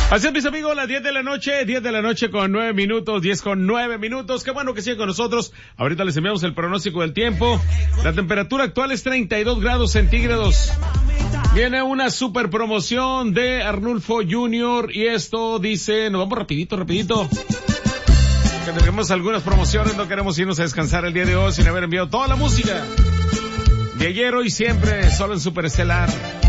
Así es, mis amigos, las 10 de la noche con 9 minutos, 10 con 9 minutos. Qué bueno que siguen con nosotros. Ahorita les enviamos el pronóstico del tiempo. La temperatura actual es 32 grados centígrados. Viene una super promoción de Arnulfo Junior y esto dice, nos vamos rapidito. Que tenemos algunas promociones, no queremos irnos a descansar el día de hoy sin haber enviado toda la música de ayer, hoy, siempre, solo en Superestelar.